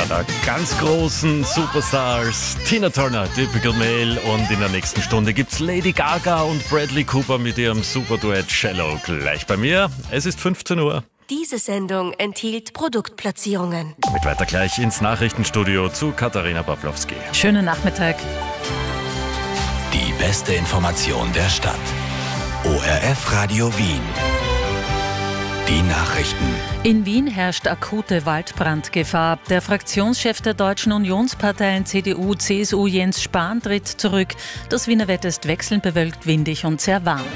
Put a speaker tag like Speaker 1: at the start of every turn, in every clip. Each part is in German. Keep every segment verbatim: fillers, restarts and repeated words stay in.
Speaker 1: einer der ganz großen Superstars, Tina Turner, Typical Male. Und in der nächsten Stunde gibt's Lady Gaga und Bradley Cooper mit ihrem Superduett Shallow. Gleich bei mir. Es ist fünfzehn Uhr.
Speaker 2: Diese Sendung enthielt Produktplatzierungen.
Speaker 1: Mit weiter gleich ins Nachrichtenstudio zu Katharina Pawlowski.
Speaker 3: Schönen Nachmittag.
Speaker 4: Die beste Information der Stadt. O R F Radio Wien. Die Nachrichten.
Speaker 3: In Wien herrscht akute Waldbrandgefahr. Der Fraktionschef der Deutschen Unionsparteien C D U C S U Jens Spahn tritt zurück. Das Wiener Wetter ist wechselnd bewölkt, windig und sehr warm.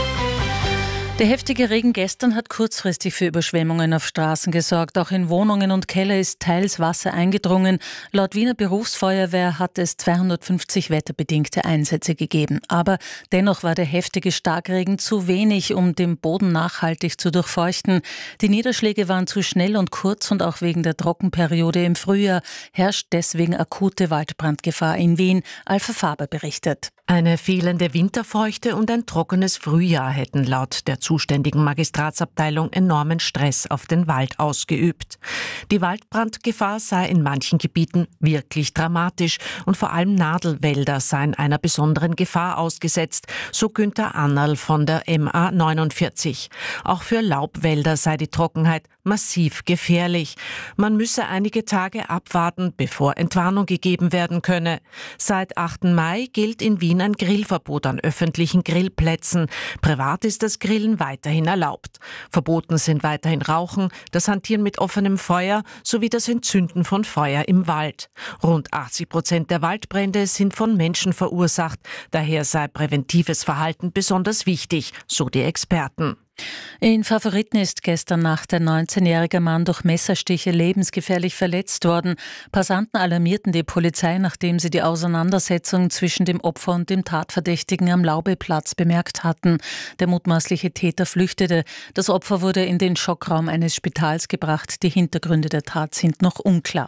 Speaker 3: Der heftige Regen gestern hat kurzfristig für Überschwemmungen auf Straßen gesorgt. Auch in Wohnungen und Keller ist teils Wasser eingedrungen. Laut Wiener Berufsfeuerwehr hat es zweihundertfünfzig wetterbedingte Einsätze gegeben. Aber dennoch war der heftige Starkregen zu wenig, um den Boden nachhaltig zu durchfeuchten. Die Niederschläge waren zu schnell und kurz und auch wegen der Trockenperiode im Frühjahr herrscht deswegen akute Waldbrandgefahr in Wien. Alpha Faber berichtet.
Speaker 5: Eine fehlende Winterfeuchte und ein trockenes Frühjahr hätten laut der zuständigen Magistratsabteilung enormen Stress auf den Wald ausgeübt. Die Waldbrandgefahr sei in manchen Gebieten wirklich dramatisch und vor allem Nadelwälder seien einer besonderen Gefahr ausgesetzt, so Günther Annerl von der M A neunundvierzig. Auch für Laubwälder sei die Trockenheit massiv gefährlich. Man müsse einige Tage abwarten, bevor Entwarnung gegeben werden könne. Seit achten Mai gilt in Wien ein Grillverbot an öffentlichen Grillplätzen. Privat ist das Grillen weiterhin erlaubt. Verboten sind weiterhin Rauchen, das Hantieren mit offenem Feuer sowie das Entzünden von Feuer im Wald. Rund achtzig Prozent der Waldbrände sind von Menschen verursacht. Daher sei präventives Verhalten besonders wichtig, so die Experten.
Speaker 3: In Favoriten ist gestern Nacht ein neunzehnjähriger Mann durch Messerstiche lebensgefährlich verletzt worden. Passanten alarmierten die Polizei, nachdem sie die Auseinandersetzung zwischen dem Opfer und dem Tatverdächtigen am Laubeplatz bemerkt hatten. Der mutmaßliche Täter flüchtete. Das Opfer wurde in den Schockraum eines Spitals gebracht. Die Hintergründe der Tat sind noch unklar.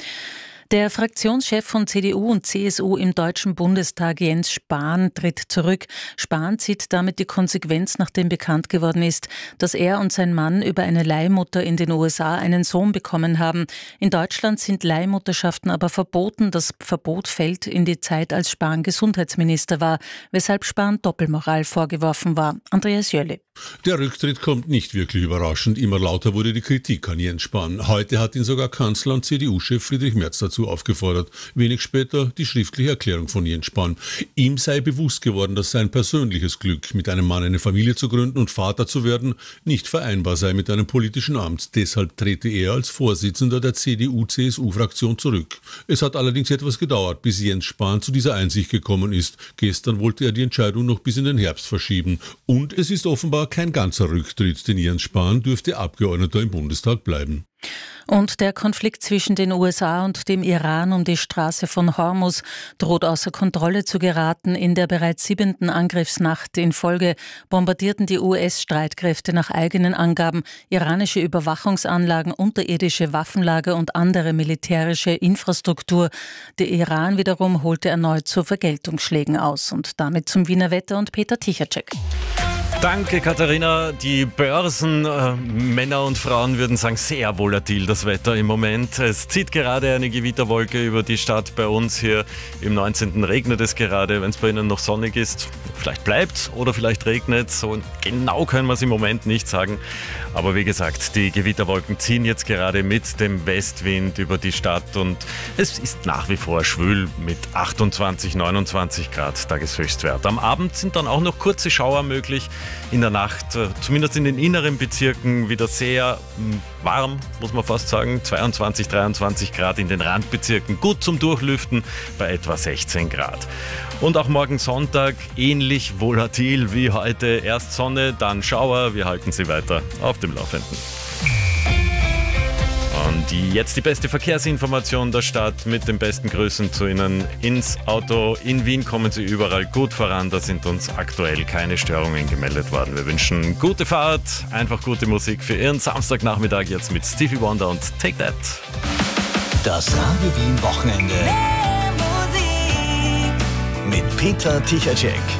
Speaker 3: Der Fraktionschef von C D U und C S U im Deutschen Bundestag, Jens Spahn, tritt zurück. Spahn zieht damit die Konsequenz, nachdem bekannt geworden ist, dass er und sein Mann über eine Leihmutter in den U S A einen Sohn bekommen haben. In Deutschland sind Leihmutterschaften aber verboten. Das Verbot fällt in die Zeit, als Spahn Gesundheitsminister war, weshalb Spahn Doppelmoral vorgeworfen war. Andreas Jölle.
Speaker 6: Der Rücktritt kommt nicht wirklich überraschend. Immer lauter wurde die Kritik an Jens Spahn. Heute hat ihn sogar Kanzler und C D U-Chef Friedrich Merz dazu aufgefordert. Wenig später die schriftliche Erklärung von Jens Spahn. Ihm sei bewusst geworden, dass sein persönliches Glück, mit einem Mann eine Familie zu gründen und Vater zu werden, nicht vereinbar sei mit einem politischen Amt. Deshalb trete er als Vorsitzender der C D U C S U-Fraktion zurück. Es hat allerdings etwas gedauert, bis Jens Spahn zu dieser Einsicht gekommen ist. Gestern wollte er die Entscheidung noch bis in den Herbst verschieben. Und es ist offenbar kein ganzer Rücktritt, denn Jens Spahn dürfte Abgeordneter im Bundestag bleiben.
Speaker 3: Und der Konflikt zwischen den U S A und dem Iran um die Straße von Hormuz droht außer Kontrolle zu geraten. In der bereits siebenten Angriffsnacht in Folge bombardierten die U S-Streitkräfte nach eigenen Angaben iranische Überwachungsanlagen, unterirdische Waffenlager und andere militärische Infrastruktur. Der Iran wiederum holte erneut zu Vergeltungsschlägen aus. Und damit zum Wiener Wetter und Peter Tichacek.
Speaker 1: Danke, Katharina. Die Börsen, äh, Männer und Frauen würden sagen, sehr volatil das Wetter im Moment. Es zieht gerade eine Gewitterwolke über die Stadt. Bei uns hier im neunzehnten regnet es gerade. Wenn es bei Ihnen noch sonnig ist, vielleicht bleibt es oder vielleicht regnet es. So genau können wir es im Moment nicht sagen. Aber wie gesagt, die Gewitterwolken ziehen jetzt gerade mit dem Westwind über die Stadt und es ist nach wie vor schwül mit achtundzwanzig, neunundzwanzig Grad Tageshöchstwert. Am Abend sind dann auch noch kurze Schauer möglich. In der Nacht, zumindest in den inneren Bezirken, wieder sehr warm, muss man fast sagen. zweiundzwanzig, dreiundzwanzig Grad in den Randbezirken. Gut zum Durchlüften bei etwa sechzehn Grad. Und auch morgen Sonntag ähnlich volatil wie heute. Erst Sonne, dann Schauer. Wir halten Sie weiter auf dem Laufenden. Und jetzt die beste Verkehrsinformation der Stadt mit den besten Grüßen zu Ihnen ins Auto. In Wien kommen Sie überall gut voran, da sind uns aktuell keine Störungen gemeldet worden. Wir wünschen gute Fahrt, einfach gute Musik für Ihren Samstagnachmittag jetzt mit Stevie Wonder und Take That.
Speaker 4: Das Radio Wien Wochenende mit Peter Tichacek.